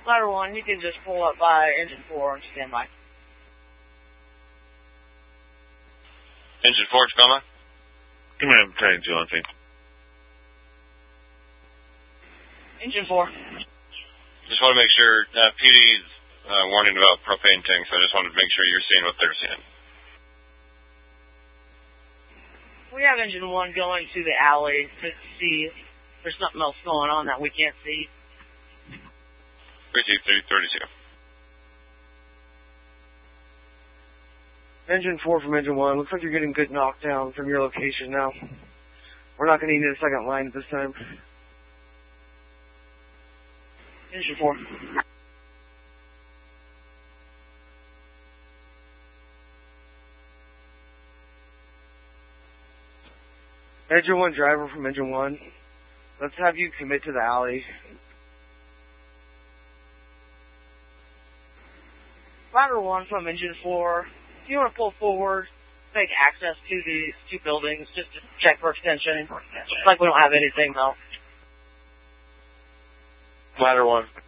Ladder 1, you can just pull up by engine 4 and stand by. Engine 4, Tacoma. Command Battalion 2 on scene. Engine 4. Just want to make sure, PD's warning about propane tanks, so I just wanted to make sure you're seeing what they're seeing. We have engine 1 going to the alley to see if there's something else going on that we can't see. 32. Engine 4 from Engine 1. Looks like you're getting good knockdown from your location now. We're not going to need a second line at this time. Engine 4. Engine 1 driver from Engine 1. Let's have you commit to the alley. Ladder 1 from Engine 4. If you want to pull forward, take access to these two buildings just to check for extension. Looks like we don't have anything though. Ladder 1.